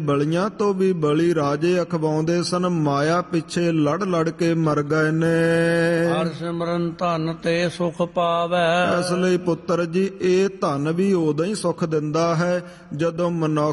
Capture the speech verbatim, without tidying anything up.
ਬਲੀਆਂ ਤੋਂ ਵੀ ਬਲੀ ਰਾਜੇ ਅਖਵਾਉਂਦੇ ਸਨ, ਮਾਇਆ ਪਿੱਛੇ ਲੜ ਲੜ ਕੇ ਮਰ ਗਏ ਨੇ। ਹਰਿ ਸਿਮਰਨ ਧਨ ਤੇ ਸੁਖ ਪਾਵੈ। ਇਸ ਲਈ ਪੁੱਤਰ ਜੀ ਇਹ ਧਨ ਵੀ ਉਦੋਂ ਹੀ ਸੁਖ ਦਿੰਦਾ ਹੈ ਜਦੋਂ ਮਨੁੱਖ